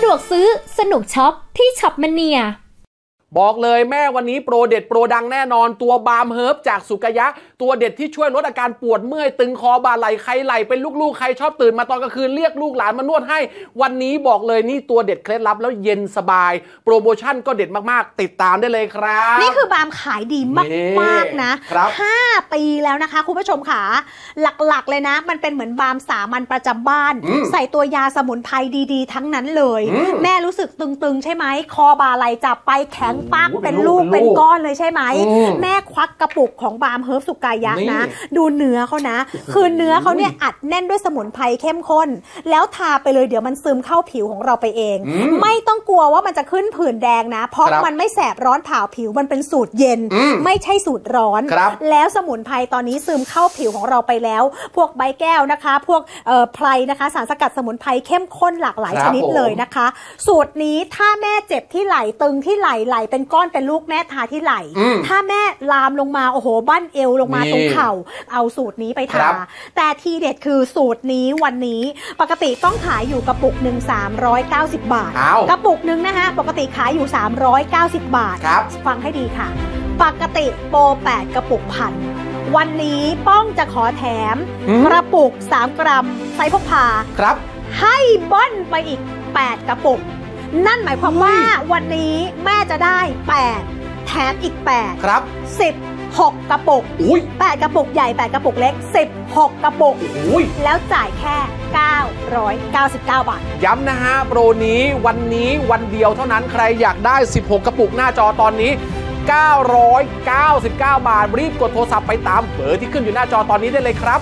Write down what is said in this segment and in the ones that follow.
วกซื้อสนุกช็อปที่ช็อปมเนียบอกเลยแม่วันนี้โปรเด็ดโปรดังแน่นอนตัวบาล์มเฮิร์บจากสุกยะตัวเด็ดที่ช่วยลดอาการปวดเมื่อยตึงคอบ่าไหล่ใครไหล่เป็นลูกๆใครชอบตื่นมาตอนกลางคืนเรียกลูกหลานมานวดให้วันนี้บอกเลยนี่ตัวเด็ดเคล็ดลับแล้วเย็นสบายโปรโมชั่นก็เด็ดมากๆติดตามได้เลยครับนี่คือบาล์มขายดีมากๆนะ5 ปีแล้วนะคะคุณผู้ชมค่ะหลักๆเลยนะมันเป็นเหมือนบาล์มสามัญประจำบ้านใส่ตัวยาสมุนไพรดีๆทั้งนั้นเลยแม่รู้สึกตึงๆใช่ไหมคอบ่าไหล่จับไปแข็งปักเป็นลูกเป็นก้อนเลยใช่ไหมแม่ควักกระปุกของบาล์มเฮิร์บสุกายะนะดูเนื้อเขานะคือเนื้อเขาเนี่ยอัดแน่นด้วยสมุนไพรเข้มข้นแล้วทาไปเลยเดี๋ยวมันซึมเข้าผิวของเราไปเองไม่ต้องกลัวว่ามันจะขึ้นผื่นแดงนะเพราะมันไม่แสบร้อนเผาผิวมันเป็นสูตรเย็นไม่ใช่สูตรร้อนแล้วสมุนไพรตอนนี้ซึมเข้าผิวของเราไปแล้วพวกใบแก้วนะคะพวกไพรนะคะสารสกัดสมุนไพรเข้มข้นหลากหลายชนิดเลยนะคะสูตรนี้ถ้าแม่เจ็บที่ไหล่ตึงที่ไหล่เป็นก้อนเป็นลูกแม่ทาที่ไหล่ถ้าแม่ลามลงมาโอ้โหบั้นเอวลงมาตรงเข่าเอาสูตรนี้ไปทาแต่ทีเด็ดคือสูตรนี้วันนี้ปกติต้องขายอยู่กระปุกหนึ่ง390 บาทกระปุกหนึ่งนะคะปกติขายอยู่390 บาทฟังให้ดีค่ะปกติโปร8กระปุกพันวันนี้ป้องจะขอแถมกระปุก3 กรัมไซส์พกพาครับให้เบิ้ลไปอีก8กระปุกนั่นหมายความว่าวันนี้แม่จะได้8แถมอีก8 ครับ 16กระปุก8กระปุกใหญ่8กระปุกเล็ก16กระปุกแล้วจ่ายแค่999 บาทย้ำนะฮะโปรนี้วันนี้วันเดียวเท่านั้นใครอยากได้16กระปุกหน้าจอตอนนี้999 บาทรีบกดโทรศัพท์ไปตามเบอร์ที่ขึ้นอยู่หน้าจอตอนนี้ได้เลยครับ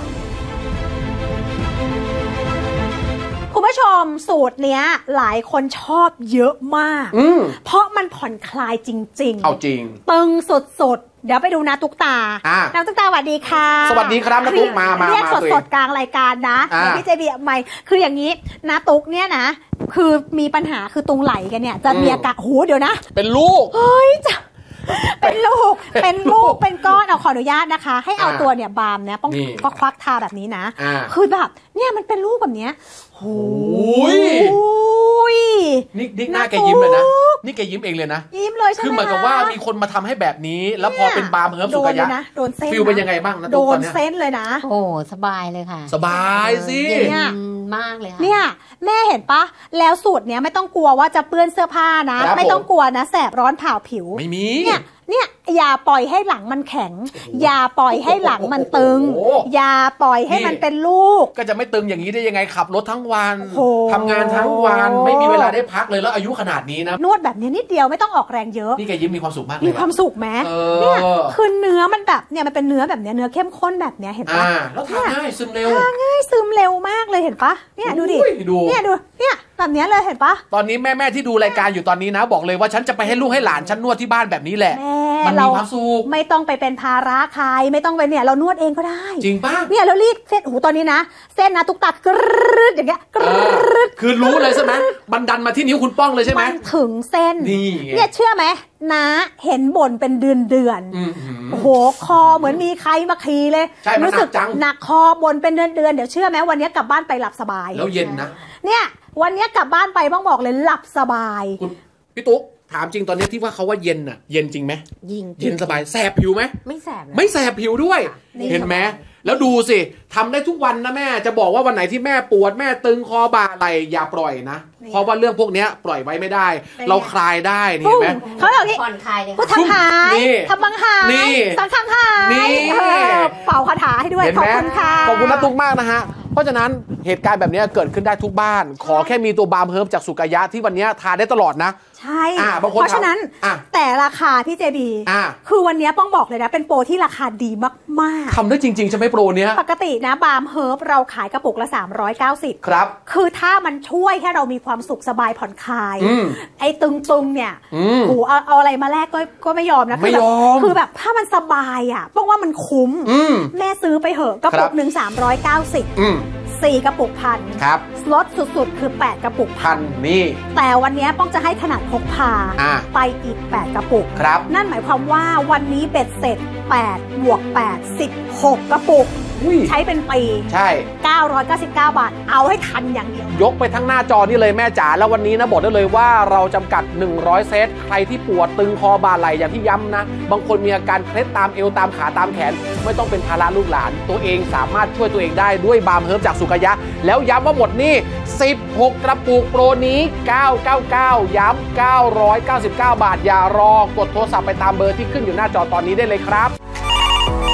คุณผู้ชมสูตรเนี้ยหลายคนชอบเยอะมากเพราะมันผ่อนคลายจริงๆเอาจริงตึงสดๆเดี๋ยวไปดูนะตุ๊กตาน้ำตุ๊กตาสวัสดีค่ะสวัสดีครับนะตุ๊กมาเรียกสดๆกลางรายการนะพี่เจบีใหม่คืออย่างนี้นะตุ๊กเนี่ยนะคือมีปัญหาคือตรงไหล่กันเนี่ยจะมีอาการโหเดี๋ยวนะเป็นลูกเฮ้ยจะเป็นลูกเป็นก้อนเอาขออนุญาตนะคะให้เอาตัวเนี่ยบาล์มเนี่ยป้องก็ควักทาแบบนี้นะคือแบบเนี่ยมันเป็นลูกแบบเนี้ยโอ้ยนี่หน้าแกยิ้มเลยนะนี่แกยิ้มเองเลยนะยิ้มเลยใช่ไหมคือเหมือนกับว่ามีคนมาทำให้แบบนี้แล้วพอเป็นบาล์มเฮิร์บสุกยะโดนเส้นฟิลเป็นยังไงบ้างนะโดนเส้นเลยนะโอ้สบายเลยค่ะสบายสิเนี่ยมากเลยค่ะเนี่ยแม่เห็นปะแล้วสูตรเนี้ยไม่ต้องกลัวว่าจะเปื้อนเสื้อผ้านะไม่ต้องกลัวนะแสบร้อนเผาผิวไม่มีเนี่ยอย่าปล่อยให้หลังมันแข็งอย่าปล่อยให้หลังมันตึงอย่าปล่อยให้มันเป็นลูกก็จะไม่ตึงอย่างนี้ได้ยังไงขับรถทั้งวันทำงานทั้งวันไม่มีเวลาได้พักเลยแล้วอายุขนาดนี้นะนวดแบบนี้นิดเดียวไม่ต้องออกแรงเยอะนี่แกยิ้มมีความสุขมากเลยมีความสุขไหมเนี่ยคือเนื้อมันแบบเนี่ยมันเป็นเนื้อแบบเนี้ยเนื้อเข้มข้นแบบเนี้ยเห็นปะแล้วทาง่ายซึมเร็วทาง่ายซึมเร็วมากเลยเห็นปะเนี่ยดูดิเนี่ยดูเนี่ยแบบนี้เลยเห็นปะตอนนี้แม่ที่ดูรายการอยู่ตอนนี้นะบอกเลยว่าฉันจะไปให้ลูกให้หลานฉันนวดที่บ้านแบบนี้แหละมันมีความสุขไม่ต้องไปเป็นภาระใครไม่ต้องไปเนี่ยเรานวดเองก็ได้จริงป่ะเนี่ยเรารีดเส้นหูตอนนี้นะเส้นนะตุ๊กตากรึดอย่างเงี้ยกรึดคือรู้เลยใช่ไหมมันดันมาที่นิ้วคุณป้องเลยใช่ไหมมันถึงเส้นเนี่ยเชื่อไหมนะเห็นบ่นเป็นเดือนโอ้โหคอเหมือนมีใครมาขี่เลยรู้สึกหนักคอบ่นเป็นเดือนเดี๋ยวเชื่อไหมวันนี้กลับบ้านไปหลับสบายแล้วเย็นนะเนี่ยวันนี้กลับบ้านไปบ้องบอกเลยหลับสบายพี่ตุ๊กถามจริงตอนนี้ที่ว่าเขาว่าเย็นน่ะเย็นจริงไหมเย็นสบายแสบผิวไหมไม่แสบไม่แสบผิวด้วยเห็นไหมแล้วดูสิทำได้ทุกวันนะแม่จะบอกว่าวันไหนที่แม่ปวดแม่ตึงคอบ่าอะไรอย่าปล่อยนะเพราะว่าเรื่องพวกนี้ปล่อยไว้ไม่ได้เราคลายได้นี่เห็นไหมเขาบอกนี่ผ่อนคลายเลยพูดทำหายทำบังหายสังขังหายเป่าคาถาให้ด้วยขอบคุณค่ะขอบคุณนะตุ๊กมากนะฮะเพราะฉะนั้นเหตุการณ์แบบนี้เกิดขึ้นได้ทุกบ้านขอแค่มีตัวบาล์มเฮิร์บจากสุกยะที่วันนี้ทานได้ตลอดนะใช่เพราะฉะนั้นแต่ราคาพี่เจบีคือวันนี้ป้องบอกเลยนะเป็นโปรที่ราคาดีมากๆทำได้จริงๆใช่ไหมโปรเนี้ยปกตินะบาล์มเฮิร์บเราขายกระปุกละ390 ครับคือถ้ามันช่วยให้เรามีความสุขสบายผ่อนคลายไอ้ตึงเนี่ยโอ้เอาอะไรมาแลกก็ไม่ยอมนะคือแบบถ้ามันสบายอ่ะป้องว่ามันคุ้มแม่ซื้อไปเหอะกระปุก1 390 4กระปุกพันครับลดสุดๆคือ8กระปุกพันนี่แต่วันนี้ป้องจะให้ขนาดพกพาไปอีก8กระปุกครับนั่นหมายความว่าวันนี้เบ็ดเสร็จ8 บวก 8 16กระปุกใช้เป็นปีใช่ 999 บาทเอาให้ทันอย่างเดียวยกไปทั้งหน้าจอนี่เลยแม่จ๋าแล้ววันนี้นะบอกได้เลยว่าเราจำกัด100เซตใครที่ปวดตึงคอบ่าไหล่อย่างที่ย้ำนะบางคนมีอาการเคล็ดตามเอวตามขาตามแขนไม่ต้องเป็นภาระลูกหลานตัวเองสามารถช่วยตัวเองได้ด้วยบาล์มเฮิร์บจากสุกายะแล้วย้ำว่าหมดนี่16กระปุกโปรนี้999ย้ำ999 บาทอย่ารอกดโทรศัพท์ไปตามเบอร์ที่ขึ้นอยู่หน้าจอตอนนี้ได้เลยครับ